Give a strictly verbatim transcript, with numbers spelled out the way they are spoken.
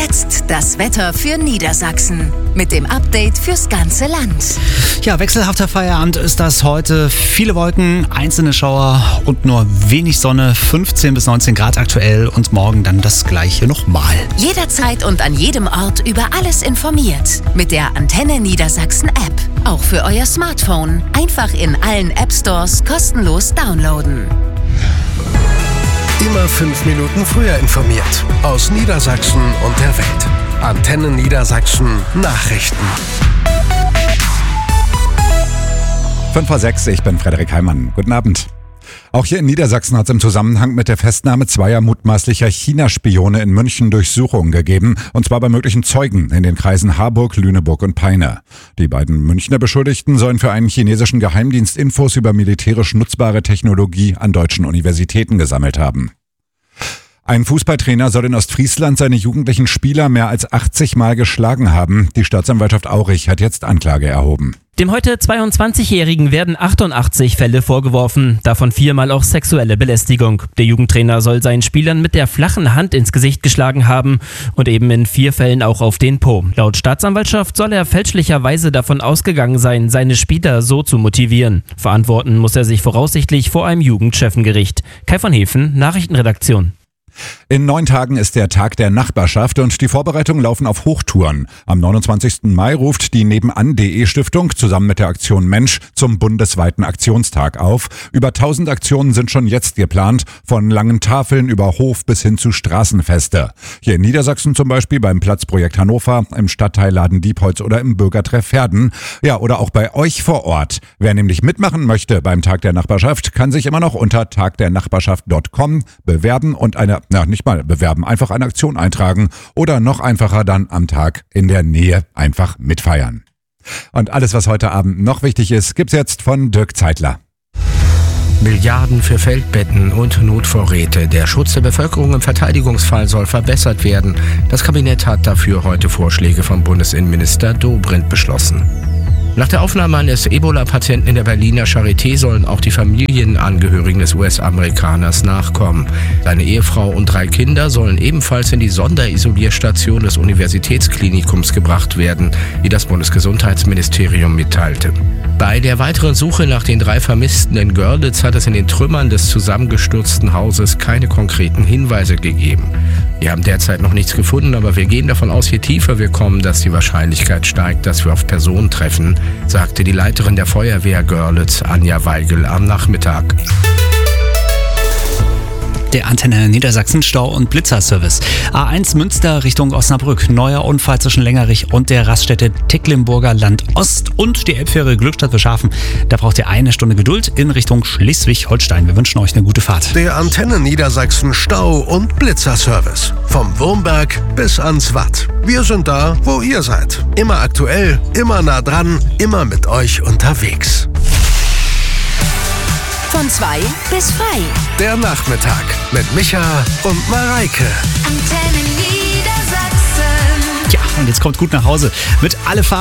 Jetzt das Wetter für Niedersachsen mit dem Update fürs ganze Land. Ja, wechselhafter Feierabend ist das heute. Viele Wolken, einzelne Schauer und nur wenig Sonne. fünfzehn bis neunzehn Grad aktuell und morgen dann das gleiche nochmal. Jederzeit und an jedem Ort über alles informiert. Mit der Antenne Niedersachsen App. Auch für euer Smartphone. Einfach in allen App Stores kostenlos downloaden. Immer fünf Minuten früher informiert. Aus Niedersachsen und der Welt. Antenne Niedersachsen Nachrichten. fünf vor sechs, ich bin Frederik Heimann. Guten Abend. Auch hier in Niedersachsen hat es im Zusammenhang mit der Festnahme zweier mutmaßlicher China-Spione in München Durchsuchungen gegeben, und zwar bei möglichen Zeugen in den Kreisen Harburg, Lüneburg und Peine. Die beiden Münchner Beschuldigten sollen für einen chinesischen Geheimdienst Infos über militärisch nutzbare Technologie an deutschen Universitäten gesammelt haben. Ein Fußballtrainer soll in Ostfriesland seine jugendlichen Spieler mehr als achtzig Mal geschlagen haben. Die Staatsanwaltschaft Aurich hat jetzt Anklage erhoben. Dem heute zweiundzwanzigjährigen werden achtundachtzig Fälle vorgeworfen, davon viermal auch sexuelle Belästigung. Der Jugendtrainer soll seinen Spielern mit der flachen Hand ins Gesicht geschlagen haben und eben in vier Fällen auch auf den Po. Laut Staatsanwaltschaft soll er fälschlicherweise davon ausgegangen sein, seine Spieler so zu motivieren. Verantworten muss er sich voraussichtlich vor einem Jugendchefengericht. Kai von Hefen, Nachrichtenredaktion. In neun Tagen ist der Tag der Nachbarschaft und die Vorbereitungen laufen auf Hochtouren. Am neunundzwanzigsten Mai ruft die Nebenan.de Stiftung zusammen mit der Aktion Mensch zum bundesweiten Aktionstag auf. Über tausend Aktionen sind schon jetzt geplant, von langen Tafeln über Hof bis hin zu Straßenfeste. Hier in Niedersachsen zum Beispiel beim Platzprojekt Hannover, im Stadtteil Laden-Diepholz oder im Bürgertreff Verden. Ja, oder auch bei euch vor Ort. Wer nämlich mitmachen möchte beim Tag der Nachbarschaft, kann sich immer noch unter tagdernachbarschaft punkt com bewerben und eine Na, nicht mal bewerben, einfach eine Aktion eintragen oder noch einfacher dann am Tag in der Nähe einfach mitfeiern. Und alles, was heute Abend noch wichtig ist, gibt's jetzt von Dirk Zeitler. Milliarden für Feldbetten und Notvorräte. Der Schutz der Bevölkerung im Verteidigungsfall soll verbessert werden. Das Kabinett hat dafür heute Vorschläge vom Bundesinnenminister Dobrindt beschlossen. Nach der Aufnahme eines Ebola-Patienten in der Berliner Charité sollen auch die Familienangehörigen des U S-Amerikaners nachkommen. Seine Ehefrau und drei Kinder sollen ebenfalls in die Sonderisolierstation des Universitätsklinikums gebracht werden, wie das Bundesgesundheitsministerium mitteilte. Bei der weiteren Suche nach den drei Vermissten in Görlitz hat es in den Trümmern des zusammengestürzten Hauses keine konkreten Hinweise gegeben. Wir haben derzeit noch nichts gefunden, aber wir gehen davon aus, je tiefer wir kommen, dass die Wahrscheinlichkeit steigt, dass wir auf Personen treffen, sagte die Leiterin der Feuerwehr Görlitz, Anja Weigel, am Nachmittag. Der Antenne Niedersachsen Stau- und Blitzerservice. A eins Münster Richtung Osnabrück. Neuer Unfall zwischen Längerich und der Raststätte Tecklenburger Land Ost und die Elbfähre Glückstadt Beschafen. Da braucht ihr eine Stunde Geduld in Richtung Schleswig-Holstein. Wir wünschen euch eine gute Fahrt. Der Antenne Niedersachsen Stau- und Blitzerservice. Vom Wurmberg bis ans Watt. Wir sind da, wo ihr seid. Immer aktuell, immer nah dran, immer mit euch unterwegs. Von zwei bis frei. Der Nachmittag mit Micha und Mareike. Antenne Niedersachsen. Ja, und jetzt kommt gut nach Hause mit alle Fahrten.